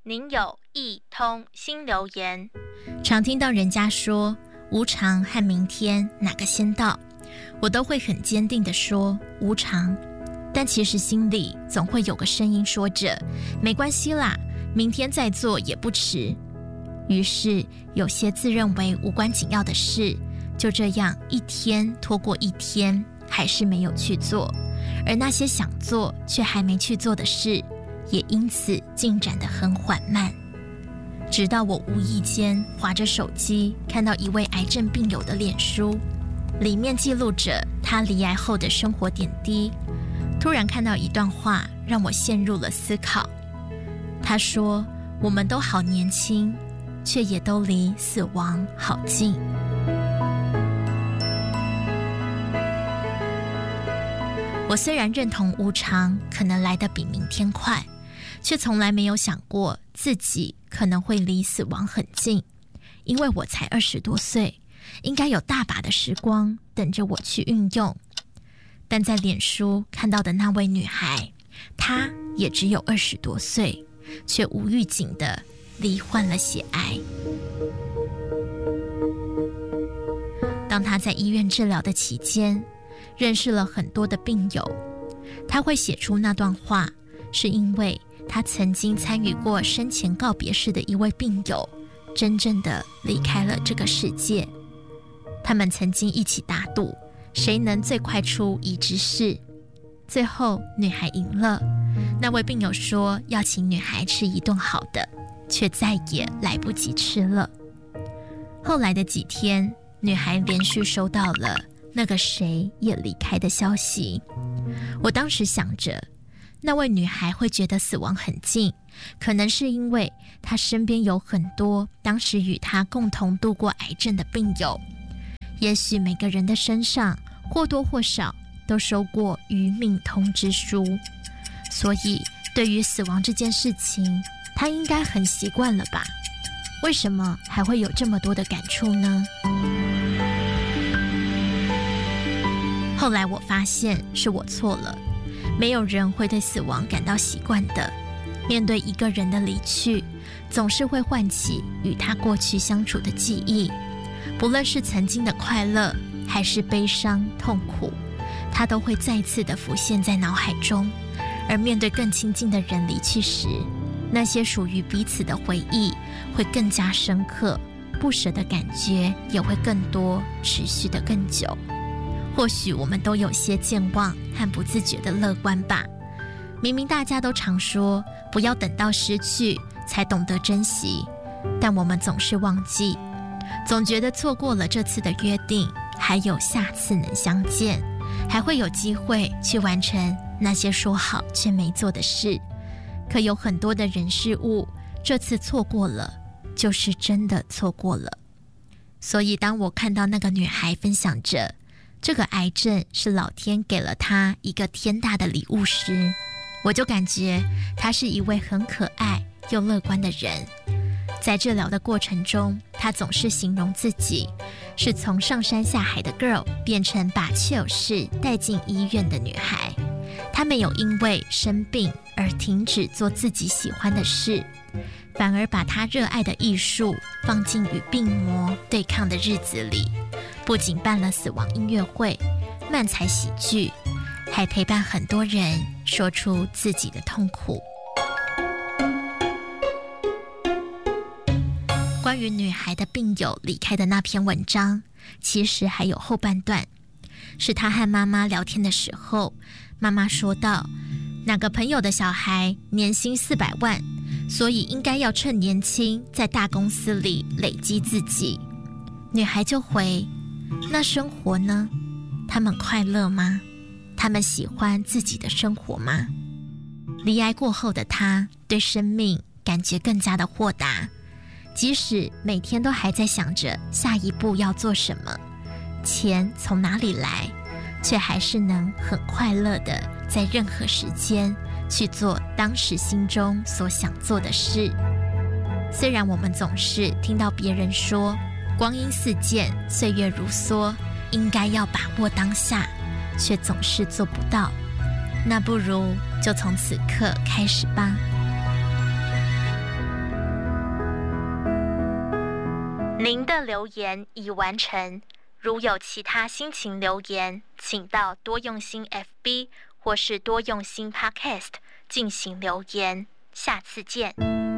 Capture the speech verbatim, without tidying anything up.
您有一通新留言。 常听到人家说无常和明天哪个先到，我都会很坚定地说无常，但其实心里总会有个声音说着没关系啦，明天再做也不迟。于是有些自认为无关紧要的事，就这样一天拖过一天，还是没有去做，而那些想做却还没去做的事，也因此进展得很缓慢。直到我无意间滑着手机，看到一位癌症病友的脸书，里面记录着他罹癌后的生活点滴。突然看到一段话，让我陷入了思考。他说，我们都好年轻，却也都离死亡好近。我虽然认同无常可能来得比明天快，却从来没有想过自己可能会离死亡很近。因为我才二十多岁，应该有大把的时光等着我去运用。但在脸书看到的那位女孩，她也只有二十多岁，却无预警的罹患了血癌。当她在医院治疗的期间，认识了很多的病友。她会写出那段话，是因为她曾经参与过生前告别式的一位病友，真正的离开了这个世界。他们曾经一起打赌，谁能最快出移植室。最后女孩赢了，那位病友说要请女孩吃一顿好的，却再也来不及吃了。后来的几天，女孩连续收到了那个谁也离开的消息。我当时想着，那位女孩会觉得死亡很近，可能是因为她身边有很多当时与她共同度过癌症的病友。也许每个人的身上或多或少都收过余命通知书，所以对于死亡这件事情，她应该很习惯了吧？为什么还会有这么多的感触呢？后来我发现是我错了，没有人会对死亡感到习惯的。面对一个人的离去，总是会唤起与他过去相处的记忆，不论是曾经的快乐还是悲伤痛苦，他都会再次的浮现在脑海中。而面对更亲近的人离去时，那些属于彼此的回忆会更加深刻，不舍的感觉也会更多，持续的更久。或许我们都有些健忘和不自觉的乐观吧。明明大家都常说不要等到失去才懂得珍惜，但我们总是忘记，总觉得错过了这次的约定，还有下次能相见，还会有机会去完成那些说好却没做的事。可有很多的人事物，这次错过了，就是真的错过了。所以当我看到那个女孩分享着这个癌症是老天给了她一个天大的礼物时，我就感觉她是一位很可爱又乐观的人。在治疗的过程中，她总是形容自己是从上山下海的 girl 变成把切尔氏带进医院的女孩。她没有因为生病而停止做自己喜欢的事，反而把她热爱的艺术放进与病魔对抗的日子里。不仅办了死亡音乐会、漫才喜剧，还陪伴很多人说出自己的痛苦。关于女孩的病友离开的那篇文章，其实还有后半段，是她和妈妈聊天的时候，妈妈说到哪个朋友的小孩年薪四百万，所以应该要趁年轻在大公司里累积自己。女孩就回，那生活呢？他们快乐吗？他们喜欢自己的生活吗？离癌过后的她对生命感觉更加的豁达，即使每天都还在想着下一步要做什么，钱从哪里来，却还是能很快乐的在任何时间去做当时心中所想做的事。虽然我们总是听到别人说光阴似箭，岁月如梭，应该要把握当下，却总是做不到。那不如就从此刻开始吧。 您的留言已完成。如有其他心情留言，请到多用心 F B 或是多用心 Podcast 进行留言。下次见。